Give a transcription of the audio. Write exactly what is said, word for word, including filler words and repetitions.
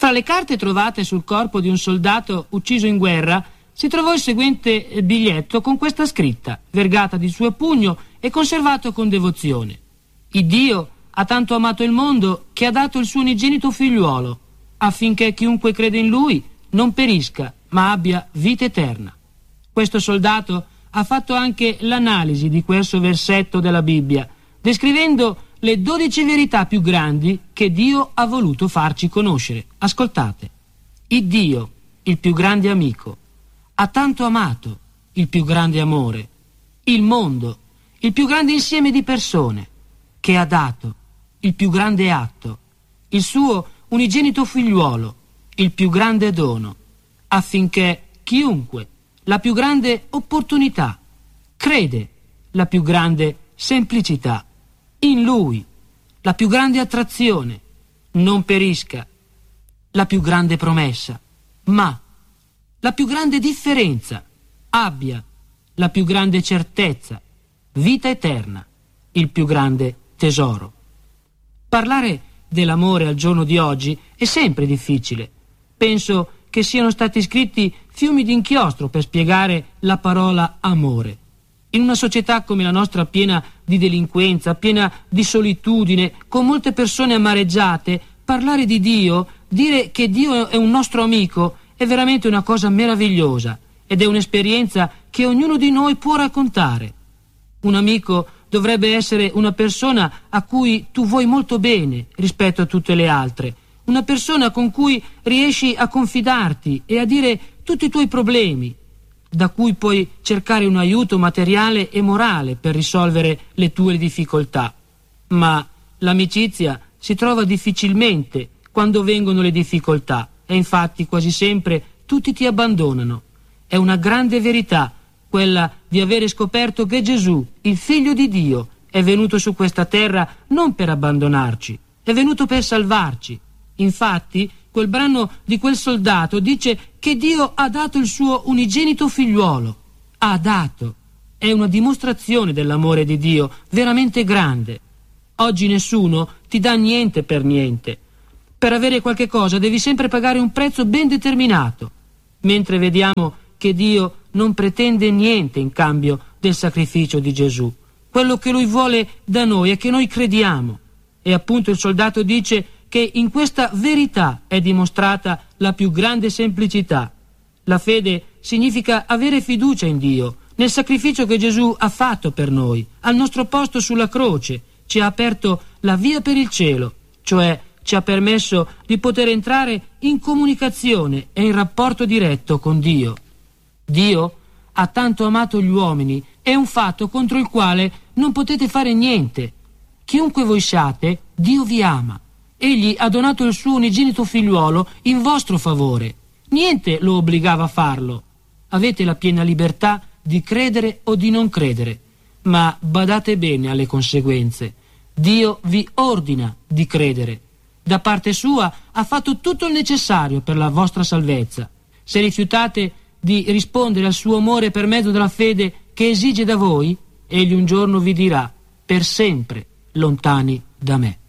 Tra le carte trovate sul corpo di un soldato ucciso in guerra si trovò il seguente biglietto con questa scritta, vergata di suo pugno e conservato con devozione: Iddio ha tanto amato il mondo che ha dato il suo unigenito figliuolo, affinché chiunque crede in lui non perisca, ma abbia vita eterna. Questo soldato ha fatto anche l'analisi di questo versetto della Bibbia, descrivendo le dodici verità più grandi che Dio ha voluto farci conoscere. Ascoltate. Iddio, il più grande amico, ha tanto amato, il più grande amore, il mondo, il più grande insieme di persone, che ha dato, il più grande atto, il suo unigenito figliuolo, il più grande dono, affinché chiunque, la più grande opportunità, crede, la più grande semplicità, in lui, la più grande attrazione, non perisca, la più grande promessa, ma la più grande differenza, abbia la più grande certezza, vita eterna, il più grande tesoro. Parlare dell'amore al giorno di oggi è sempre difficile. Penso che siano stati scritti fiumi d'inchiostro per spiegare la parola amore. In una società come la nostra, piena di delinquenza, piena di solitudine, con molte persone amareggiate, parlare di Dio, dire che Dio è un nostro amico, è veramente una cosa meravigliosa ed è un'esperienza che ognuno di noi può raccontare. Un amico dovrebbe essere una persona a cui tu vuoi molto bene rispetto a tutte le altre, una persona con cui riesci a confidarti e a dire tutti i tuoi problemi, da cui puoi cercare un aiuto materiale e morale per risolvere le tue difficoltà. Ma l'amicizia si trova difficilmente quando vengono le difficoltà e infatti quasi sempre tutti ti abbandonano. È una grande verità quella di avere scoperto che Gesù, il Figlio di Dio, è venuto su questa terra non per abbandonarci, è venuto per salvarci. Infatti, quel brano di quel soldato dice che Dio ha dato il suo unigenito figliuolo. Ha dato. È una dimostrazione dell'amore di Dio veramente grande. Oggi nessuno ti dà niente per niente. Per avere qualche cosa devi sempre pagare un prezzo ben determinato, mentre vediamo che Dio non pretende niente in cambio del sacrificio di Gesù. Quello che Lui vuole da noi è che noi crediamo. E appunto il soldato dice che in questa verità è dimostrata la più grande semplicità. La fede significa avere fiducia in Dio, nel sacrificio che Gesù ha fatto per noi, al nostro posto sulla croce, ci ha aperto la via per il cielo, cioè ci ha permesso di poter entrare in comunicazione e in rapporto diretto con Dio. Dio ha tanto amato gli uomini, è un fatto contro il quale non potete fare niente. Chiunque voi siate, Dio vi ama. Egli ha donato il suo unigenito figliuolo in vostro favore. Niente lo obbligava a farlo. Avete la piena libertà di credere o di non credere, ma badate bene alle conseguenze. Dio vi ordina di credere. Da parte sua ha fatto tutto il necessario per la vostra salvezza. Se rifiutate di rispondere al suo amore per mezzo della fede che esige da voi, egli un giorno vi dirà: per sempre lontani da me.